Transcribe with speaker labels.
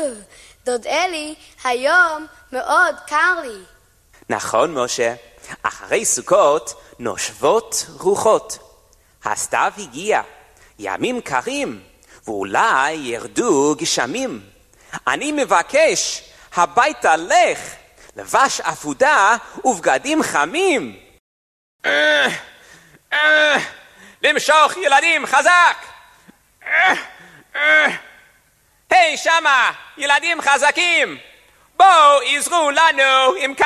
Speaker 1: דוד אלי, היום מאוד קר לי.
Speaker 2: נכון, משה. אחרי סוכות נושבות רוחות. הסתיו הגיע, ימים קרים, ואולי ירדו גשמים. אני מבקש, הביתה לך, לבש עבודה ובגדים חמים. למשוך ילדים חזק! היי שמה, ילדים חזקים! בואו עזרו לנו עם